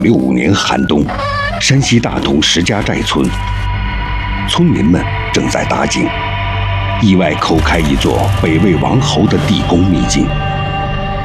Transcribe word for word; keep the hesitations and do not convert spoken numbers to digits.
六五年寒冬，山西大同石家寨村，村民们正在打井，意外抠开一座北魏王侯的地宫秘境。